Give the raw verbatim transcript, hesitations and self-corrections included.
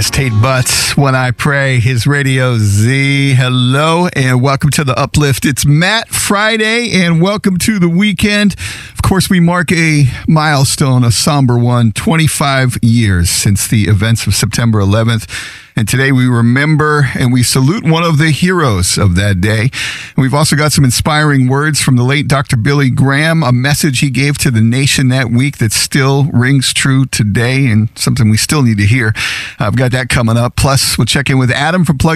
That's Tate Butts, When I Pray, his Radio Z. Hello and welcome to the Uplift. It's Matt Friday and welcome to the weekend. Of course, we mark a milestone, a somber one, twenty-five years since the events of September eleventh. And today we remember and we salute one of the heroes of that day. And we've also got some inspiring words from the late Doctor Billy Graham, a message he gave to the nation that week that still rings true today and something we still need to hear. I've got that coming up. Plus, we'll check in with Adam from Plug